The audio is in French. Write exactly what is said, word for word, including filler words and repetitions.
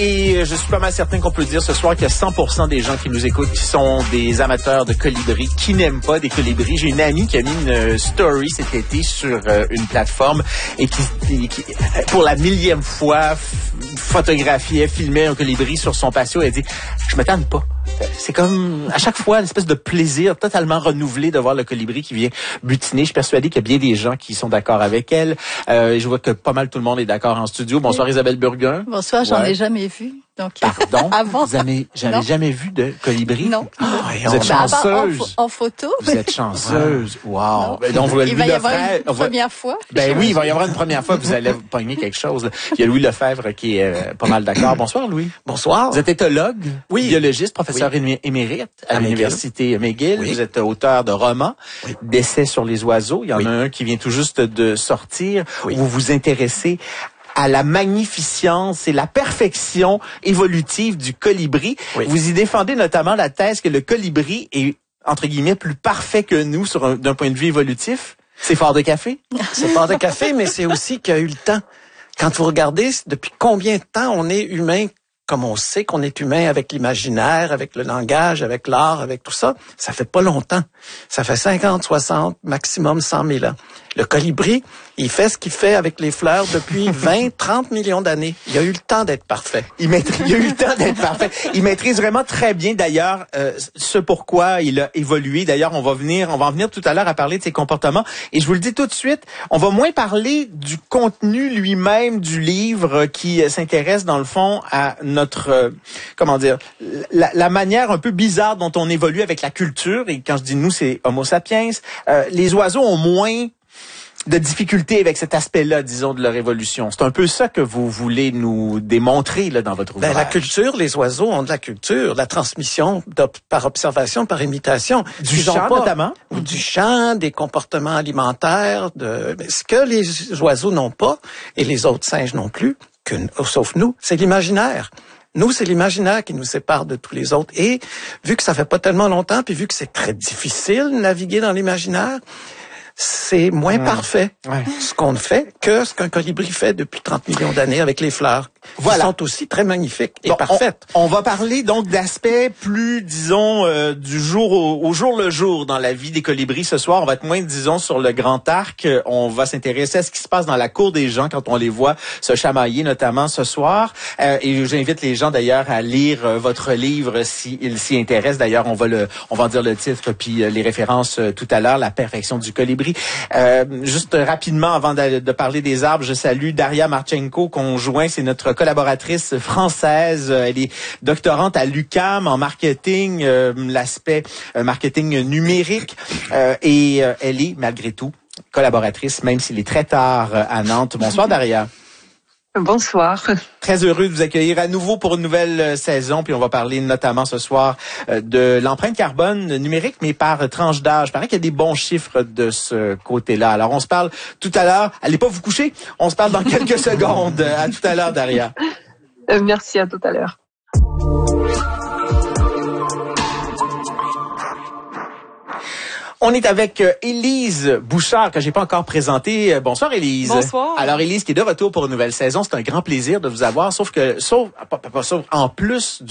Et je suis pas mal certain qu'on peut dire ce soir qu'il y a cent pour cent des gens qui nous écoutent qui sont des amateurs de colibris, qui n'aiment pas des colibris. J'ai une amie qui a mis une story cet été sur euh, une plateforme et qui, qui, pour la millième fois, photographiait, filmait un colibri sur son patio. Elle dit « Je me tanne pas ». C'est comme, à chaque fois, une espèce de plaisir totalement renouvelé de voir le colibri qui vient butiner. Je suis persuadé qu'il y a bien des gens qui sont d'accord avec elle. Euh, je vois que pas mal tout le monde est d'accord en studio. Bonsoir oui. Isabelle Burguin. Bonsoir, j'en ouais. ai jamais vu. Donc, Pardon? avant. Vous avez, j'avais jamais vu de colibri? Non. Oh, vous êtes bah, chanceuse. En, en photo. Vous êtes chanceuse. Wow. Ben, donc, il va y avoir Lefebvre, une première va... fois. Ben oui, il va y avoir une première fois. Vous allez pogner quelque chose. Il y a Louis Lefebvre qui est euh, pas mal d'accord. Bonsoir, Louis. Bonsoir. Vous êtes éthologue, oui. biologiste, professeur oui. émérite à, à l'université McGill. Oui. Vous êtes auteur de romans, oui. d'essais sur les oiseaux. Il y en oui. a un qui vient tout juste de sortir. Oui. Vous vous intéressez à la magnificence et la perfection évolutive du colibri. Oui. Vous y défendez notamment la thèse que le colibri est, entre guillemets, plus parfait que nous sur un, d'un point de vue évolutif. C'est fort de café? C'est fort de café, mais c'est aussi qu'il y a eu le temps. Quand vous regardez depuis combien de temps on est humain, comme on sait qu'on est humain avec l'imaginaire, avec le langage, avec l'art, avec tout ça, ça fait pas longtemps. Ça fait cinquante, soixante, maximum cent mille ans. Le colibri, il fait ce qu'il fait avec les fleurs depuis vingt, trente millions d'années. Il a eu le temps d'être parfait. Il, maîtrise, il a eu le temps d'être parfait. Il maîtrise vraiment très bien, d'ailleurs, euh, ce pourquoi il a évolué. D'ailleurs, on va venir, on va en venir tout à l'heure à parler de ses comportements. Et je vous le dis tout de suite, on va moins parler du contenu lui-même du livre qui euh, s'intéresse, dans le fond, à notre, euh, comment dire, la, la manière un peu bizarre dont on évolue avec la culture. Et quand je dis nous, c'est Homo sapiens. Euh, les oiseaux ont moins de difficultés avec cet aspect-là, disons, de leur évolution. C'est un peu ça que vous voulez nous démontrer là dans votre ouvrage. Ben, la culture, les oiseaux ont de la culture, la transmission par observation, par imitation. Du chant pas, notamment? Ou du chant, des comportements alimentaires. De... Ce que les oiseaux n'ont pas, et les autres singes non plus, que, sauf nous, c'est l'imaginaire. Nous, c'est l'imaginaire qui nous sépare de tous les autres. Et vu que ça fait pas tellement longtemps, puis vu que c'est très difficile de naviguer dans l'imaginaire, c'est moins mmh. parfait ouais. ce qu'on fait que ce qu'un colibri fait depuis trente millions d'années avec les fleurs. Voilà. Qui sont aussi très magnifiques et bon, parfaites. On, on va parler donc d'aspects plus, disons, euh, du jour au, au jour le jour dans la vie des colibris. Ce soir, on va être moins, disons, sur le grand arc. On va s'intéresser à ce qui se passe dans la cour des gens quand on les voit se chamailler, notamment ce soir. Euh, et j'invite les gens d'ailleurs à lire euh, votre livre s'ils s'y intéressent. D'ailleurs, on va le, on va en dire le titre puis euh, les références euh, tout à l'heure. La perfection du colibri. Euh, juste rapidement, avant de, de parler des arbres, je salue Daria Marchenko, conjoint, c'est notre collaboratrice française. Elle est doctorante à l'U Q A M en marketing, euh, l'aspect euh, marketing numérique, euh, et euh, elle est malgré tout collaboratrice, même s'il est très tard euh, à Nantes. Bonsoir Daria. Bonsoir. Très heureux de vous accueillir à nouveau pour une nouvelle saison. Puis on va parler notamment ce soir de l'empreinte carbone numérique, mais par tranche d'âge. Il paraît qu'il y a des bons chiffres de ce côté-là. Alors on se parle tout à l'heure. Allez pas vous coucher. On se parle dans quelques secondes. À tout à l'heure, Daria. Euh, merci, à tout à l'heure. On est avec Élise Bouchard, que j'ai pas encore présentée. Bonsoir, Élise. Bonsoir. Alors, Élise, qui est de retour pour une nouvelle saison. C'est un grand plaisir de vous avoir, sauf que, sauf, pas, pas, sauf en plus du